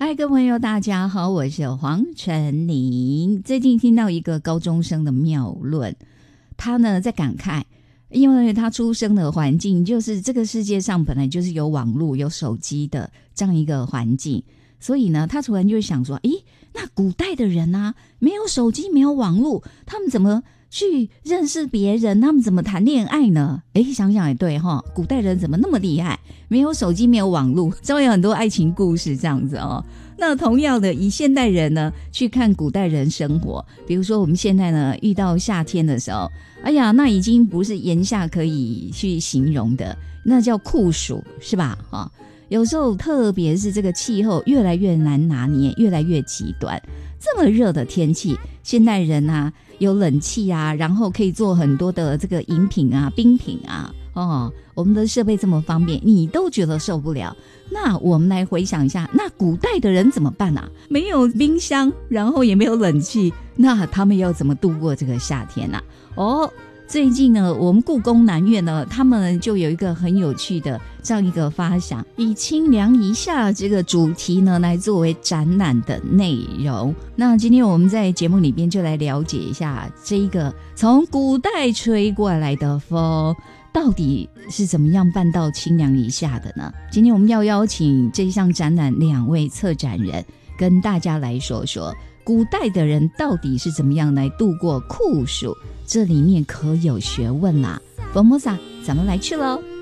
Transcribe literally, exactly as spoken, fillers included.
嗨，各位朋友大家好，我是黄晨林。最近听到一个高中生的妙论，他呢在感慨，因为他出生的环境就是这个世界上本来就是有网络有手机的这样一个环境，所以呢他突然就想说，诶，那古代的人啊，没有手机没有网络，他们怎么去认识别人，他们怎么谈恋爱呢？诶，想想也对齁，古代人怎么那么厉害，没有手机没有网络，稍微有很多爱情故事这样子哦。那同样的，以现代人呢去看古代人生活，比如说我们现在呢遇到夏天的时候，哎呀，那已经不是炎夏可以去形容的，那叫酷暑，是吧？哦，有时候特别是这个气候越来越难拿捏，越来越极端。这么热的天气，现代人啊有冷气啊，然后可以做很多的这个饮品啊、冰品啊，哦，我们的设备这么方便，你都觉得受不了。那我们来回想一下，那古代的人怎么办啊？没有冰箱，然后也没有冷气，那他们要怎么度过这个夏天啊？哦，最近呢，我们故宫南院呢，他们就有一个很有趣的这样一个发想，以清凉一夏这个主题呢，来作为展览的内容。那今天我们在节目里边就来了解一下这一个从古代吹过来的风，到底是怎么样办到清凉一夏的呢？今天我们要邀请这项展览两位策展人，跟大家来说说古代的人到底是怎么样来度过酷暑，这里面可有学问啦。佛摩萨，咱们来去喽。